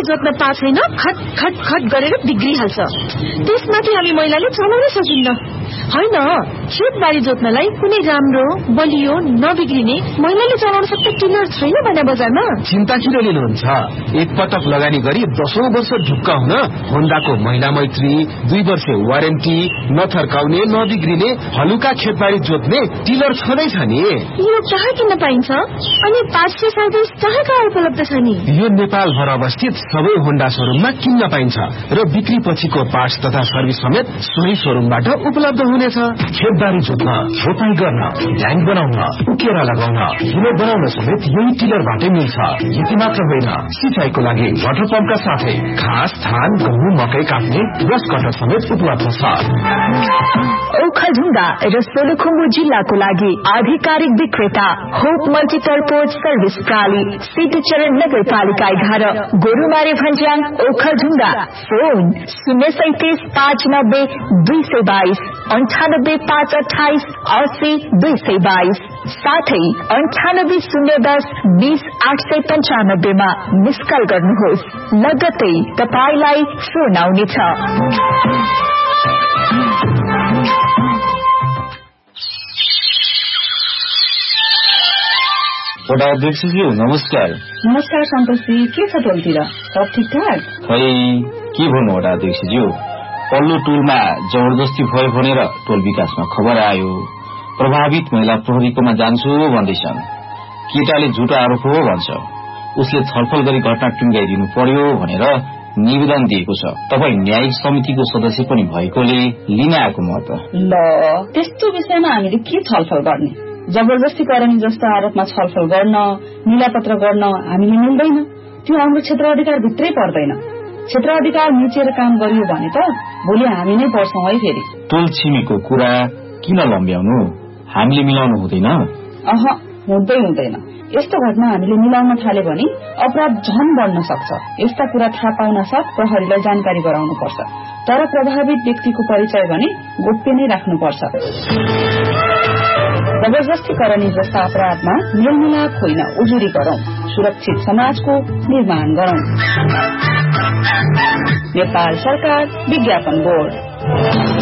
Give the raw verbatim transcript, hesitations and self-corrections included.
जोत्न पा छैन खट खट खट गरेर बिग्रिहाल्छ। त्यसमाथि हामी महिलाले चलाउनै सकिन्न। होइन, खेतबारी जोत्नलाई कुनै राम्रो बलियो नबिग्रिने महिलाले चलाउन सक्ने टिलर छैन भने बजारमा। चिन्ता किन लिनुहुन्छ? एकपटक लगानी गरी दशौं वर्ष ढुक्क हुन होन्डाको महिला मैत्री, दुई वर्ष वारेन्टी, नथर्काउने नबिग्रिने हलुका खेतबारी जोत्ने टिलर छँदैछ नि। यो कहाँ किन्न पाइन्छ अनि पार्ट्स सर्भिस कहाँ कहाँ उपलब्ध छ नि? यो नेपाल भर अवस्थित सबै होन्डा शोरूममा किन्न पाइन्छ र बिक्री पछिको पार्ट्स तथा सर्भिस समेत सोही शोरूमबाट उपलब्ध हुनेछ। खेतबारी जोत्न, रोपाई गर्न, ढ्याङ बनाउन, उकेरा लगाउन, हिलो बनाउन समेत यही टिलरबाटै मिल्छ। यति मात्र होइन, सिंचाईको लागि वाटर पम्पका साथै घाँस, धान, गहुँ, मकै काट्ने ब्रस कटर समेत उपलब्ध छ। ओखलढुङ्गा र सोलुखुम्बु जिल्लाको लागि आधिकारिक विक्रेता होप मल्टिपर्पोज सर्भिस प्रणाली, सिद्धचरण नगरपालिका एघार, गोरुमारे भन्ज्याङ, ओखलढुङ्गा। फोन शून्य सैतिस पाँच नब्बे दुई सय बाइस अन्ठानब्बे पाँच अठाइस अस्सी दुई सय बाइस, साथै अन्ठानब्बे शून्य दस बीस आठ सय पञ्चानब्बेमा मिस कल गर्नुहोस्। लगत्तै तपाईलाई फोन आउनेछ। वडा अध्यक्षज्यू नमस्कार। नमस्कार सन्तोषजी, के छ टोलतिर? सब ठिकठाक? खै के भन्नु वडा अध्यक्षज्यू, पल्लो टोलमा जबरजस्ती भयो भनेर टोल विकासमा खबर आयो। प्रभावित महिला प्रहरीकोमा जान्छु भन्दैछन्। केटाले झुटो आरोप हो भन्छ। उसले छलफल गरी घटना टुङ्गाइदिनु पर्यो भनेर निवेदन दिएको छ। तपाईँ न्यायिक समितिको सदस्य पनि भएकोले लिन आएको म त। ल, त्यस्तो विषयमा हामीले के छलफल गर्ने? जबरजस्तीकरण जस्तो आरोपमा छलफल गर्न, मिलापत्र गर्न हामीले मिल्दैन। त्यो हाम्रो क्षेत्र अधिकार भित्रै पर्दैन। क्षेत्र अधिकार मिचेर काम गरियो भने त भोलि हामी नै पर्छौं है फेरि। टोल छिमेको कुरा किन लम्ब्याउनु? हामीले मिलाउनु हुँदैन? अह, हुँदै हुँदैन। यस्तो घटना हामीले मिलाउन थाल्यो भने अपराध झन बढ्न सक्छ। यस्ता कुरा थाहा पाउन साथ प्रहरीलाई जानकारी गराउनुपर्छ। तर प्रभावित व्यक्तिको परिचय भने गोप्य नै राख्नुपर्छ। जबरजस्तीकरण जस्ता अपराधमा मेलमिलाप होइन, उजुरी गरौं। सुरक्षित समाजको निर्माण गरौं। नेपाल सरकार विज्ञापन बोर्ड।